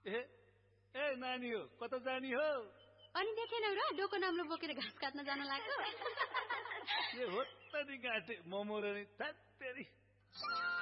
ए नानी हो कता जानी हो अनि देखेनौ र डोको नाम्लो बोकेर घाँस काट्न जान लाग्यो ए हो त नि गाँटे मोमो र नि